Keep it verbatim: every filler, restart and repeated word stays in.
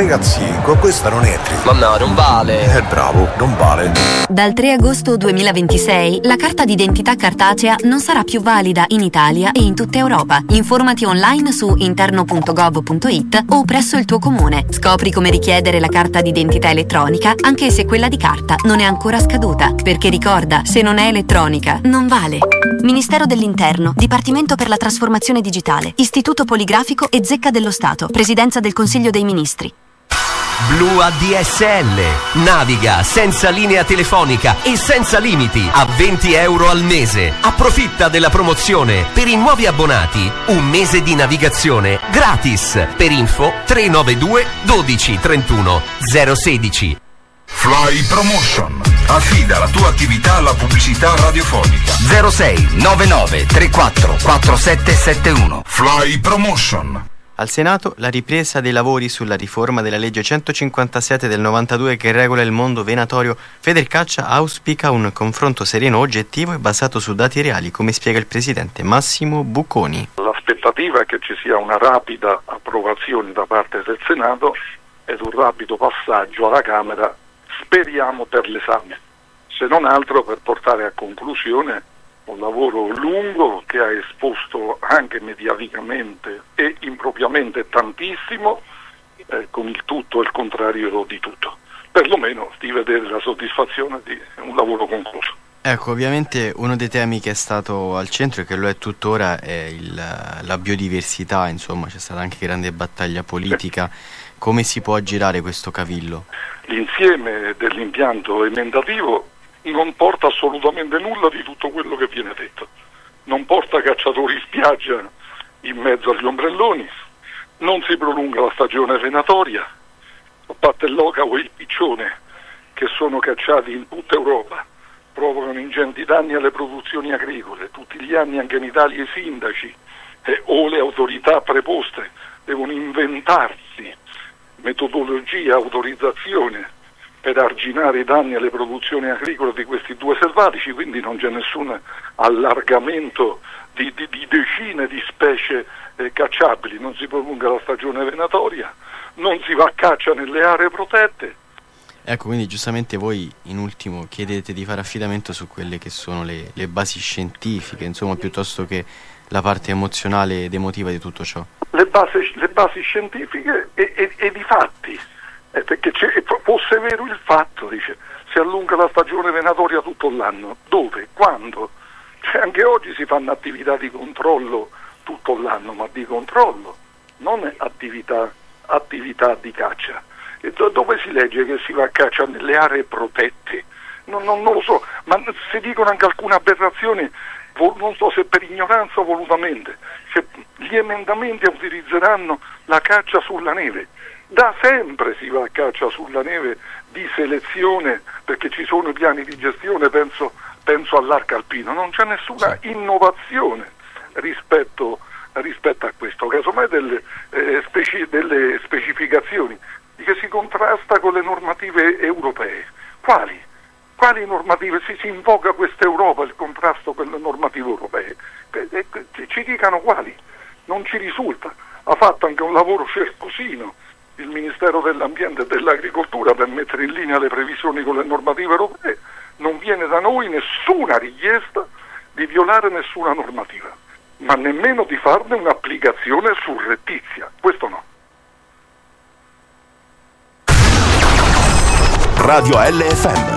ragazzi, con questa non entri. Ma no, non vale. Eh, bravo, non vale. Dal tre agosto duemilaventisei la carta d'identità cartacea non sarà più valida in Italia e in tutta Europa. Informati online su interno punto gov punto it o presso il tuo comune. Scopri come richiedere la carta d'identità elettronica anche se quella di carta non è ancora scaduta. Perché ricorda, se non è elettronica, non vale. Ministero dell'Interno, Dipartimento per la Trasformazione Digitale, Istituto Poligrafico e Zecca dello Stato, Presidenza del Consiglio dei Ministri. Blu A D S L. Naviga senza linea telefonica e senza limiti a venti euro al mese. Approfitta della promozione. Per i nuovi abbonati, un mese di navigazione gratis. Per info tre nove due dodici trentuno zero sedici. Fly Promotion. Affida la tua attività alla pubblicità radiofonica. zero sei nove nove tre quattro quattro sette sette uno. Fly Promotion. Al Senato la ripresa dei lavori sulla riforma della legge centocinquantasette del novantadue che regola il mondo venatorio. Federcaccia auspica un confronto sereno, oggettivo e basato su dati reali, come spiega il presidente Massimo Bucconi. L'aspettativa è che ci sia una rapida approvazione da parte del Senato ed un rapido passaggio alla Camera, speriamo per l'esame, se non altro per portare a conclusione un lavoro lungo che ha esposto anche mediaticamente e impropriamente tantissimo, eh, con il tutto e il contrario di tutto, perlomeno di vedere la soddisfazione di un lavoro concluso. Ecco, ovviamente uno dei temi che è stato al centro e che lo è tuttora è il, la biodiversità, insomma c'è stata anche grande battaglia politica. Come si può aggirare questo cavillo? L'insieme dell'impianto emendativo non porta assolutamente nulla di tutto quello che viene detto. Non porta cacciatori in spiaggia in mezzo agli ombrelloni, non si prolunga la stagione venatoria, a parte l'oca o il piccione che sono cacciati in tutta Europa, provocano ingenti danni alle produzioni agricole. Tutti gli anni anche in Italia i sindaci eh, o le autorità preposte devono inventarsi metodologia, autorizzazione per arginare i danni alle produzioni agricole di questi due selvatici, quindi non c'è nessun allargamento di, di, di decine di specie eh, cacciabili, non si prolunga la stagione venatoria, non si va a caccia nelle aree protette. Ecco, quindi giustamente voi in ultimo chiedete di fare affidamento su quelle che sono le, le basi scientifiche, insomma, piuttosto che la parte emozionale ed emotiva di tutto ciò. Le basi, le basi scientifiche e, e, e di fatti. Eh, perché fosse vero il fatto, dice, si allunga la stagione venatoria tutto l'anno. Dove? Quando? Cioè, anche oggi si fanno attività di controllo tutto l'anno, ma di controllo, non attività, attività di caccia. E do, dove si legge che si va a caccia nelle aree protette? Non, non, non lo so, ma si dicono anche alcune aberrazioni, non so se per ignoranza o volutamente. Cioè, gli emendamenti utilizzeranno la caccia sulla neve. Da sempre si va a caccia sulla neve di selezione, perché ci sono i piani di gestione, penso, penso all'arco alpino, non c'è nessuna innovazione rispetto, rispetto a questo, casomai delle, eh, speci, delle specificazioni di che si contrasta con le normative europee. Quali? Quali normative? Si, si invoca questa Europa, il contrasto con le normative europee. Eh, eh, ci dicano quali? Non ci risulta. Ha fatto anche un lavoro certosino il Ministero dell'Ambiente e dell'Agricoltura per mettere in linea le previsioni con le normative europee. Non viene da noi nessuna richiesta di violare nessuna normativa, ma nemmeno di farne un'applicazione surrettizia. Questo no. Radio L F M